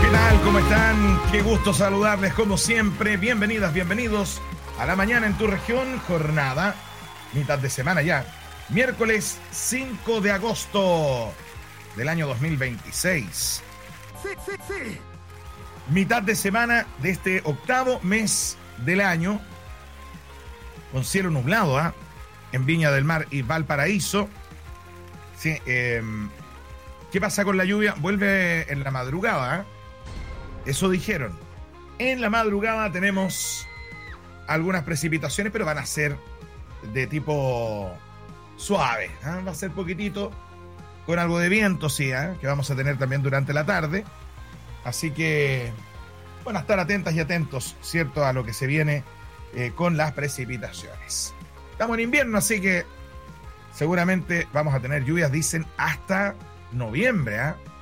¿Qué tal? ¿Cómo están? Qué gusto saludarles como siempre. Bienvenidas, bienvenidos a La Mañana en tu Región. Jornada, mitad de semana ya. Miércoles 5 de agosto del año 2026. Sí. Mitad de semana de este octavo mes del año. Con cielo nublado, en Viña del Mar y Valparaíso. Sí, ¿qué pasa con la lluvia? Vuelve en la madrugada, Eso dijeron. En la madrugada tenemos algunas precipitaciones, pero van a ser de tipo suave. Va a ser poquitito, con algo de viento, sí, que vamos a tener también durante la tarde. Así que, bueno, a estar atentas y atentos, ¿cierto?, a lo que se viene con las precipitaciones. Estamos en invierno, así que seguramente vamos a tener lluvias, dicen, hasta noviembre,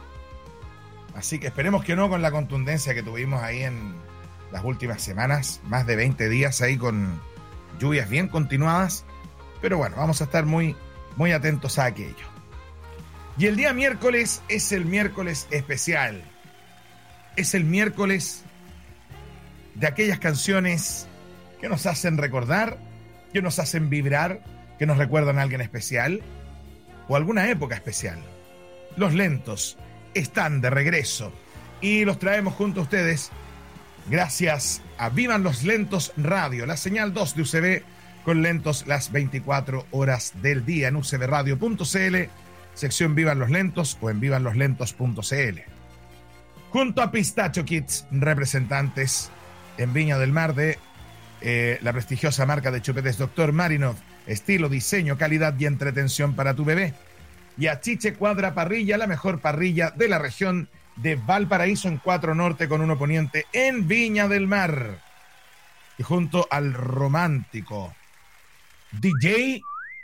Así que esperemos que no, con la contundencia que tuvimos ahí en las últimas semanas, más de 20 días ahí con lluvias bien continuadas. Pero bueno, vamos a estar muy, muy atentos a aquello. Y el día miércoles es el miércoles especial. Es el miércoles de aquellas canciones que nos hacen recordar, que nos hacen vibrar, que nos recuerdan a alguien especial o alguna época especial. Los Lentos están de regreso y los traemos junto a ustedes gracias a Vivan los Lentos Radio, la señal 2 de UCB con lentos las 24 horas del día en ucbradio.cl, sección Vivan los Lentos o en vivanloslentos.cl. Junto a Pistacho Kids, representantes en Viña del Mar de la prestigiosa marca de chupetes Dr. Marinov, estilo, diseño, calidad y entretención para tu bebé. Y a Chiche Cuadra Parrilla, la mejor parrilla de la región de Valparaíso en 4 Norte con 1 Poniente en Viña del Mar. Y junto al romántico DJ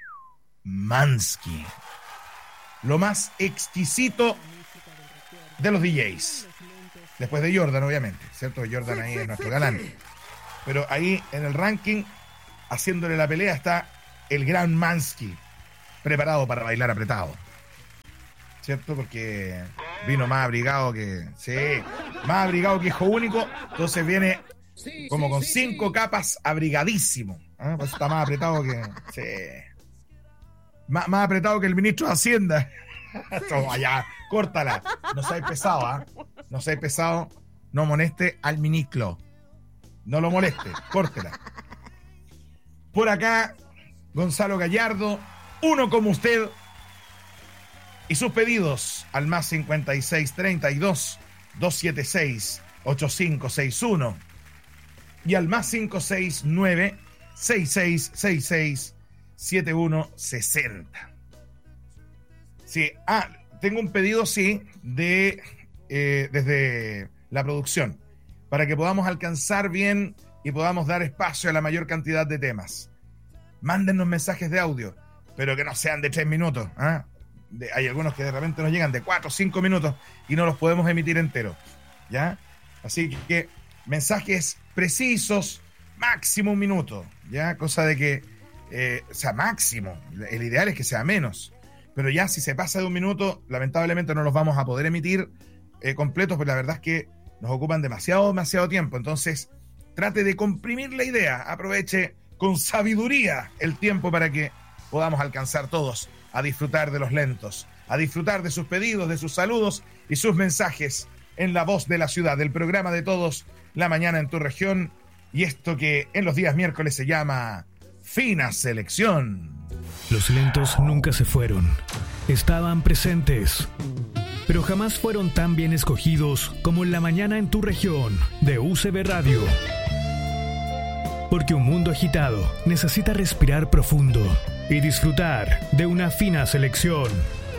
Mansky, lo más exquisito de los DJs. Después de Jordan, obviamente, ¿cierto? Jordan ahí es nuestro galán. Pero ahí en el ranking, haciéndole la pelea, está el gran Mansky, preparado para bailar apretado, ¿cierto? Porque vino más abrigado que... Sí, más abrigado que hijo único. Entonces viene como con 5 capas, abrigadísimo. Pues está más apretado que... Sí. Más apretado que el ministro de Hacienda. Toma ya, córtala. No seas pesado, No seas pesado. No moleste al ministro. No lo moleste, córtela. Por acá, Gonzalo Gallardo, uno como usted, y sus pedidos al más 56 32 276 8561 y al más 569 6666 7160. Sí, tengo un pedido, sí, de desde la producción, para que podamos alcanzar bien y podamos dar espacio a la mayor cantidad de temas. Mándennos mensajes de audio, pero que no sean de 3 minutos. Hay algunos que de repente nos llegan de 4 o 5 minutos y no los podemos emitir enteros, ¿ya? Así que mensajes precisos, máximo 1 minuto, ¿ya? Cosa de que sea máximo. El ideal es que sea menos. Pero ya si se pasa de 1 minuto, lamentablemente no los vamos a poder emitir completos, porque la verdad es que nos ocupan demasiado tiempo. Entonces, trate de comprimir la idea. Aproveche con sabiduría el tiempo para que podamos alcanzar todos a disfrutar de los lentos, a disfrutar de sus pedidos, de sus saludos y sus mensajes en La Voz de la Ciudad, del programa de todos, La Mañana en tu Región, y esto que en los días miércoles se llama Fina Selección. Los lentos nunca se fueron, estaban presentes, pero jamás fueron tan bien escogidos como en La Mañana en tu Región de UCB Radio. Porque un mundo agitado necesita respirar profundo y disfrutar de una fina selección.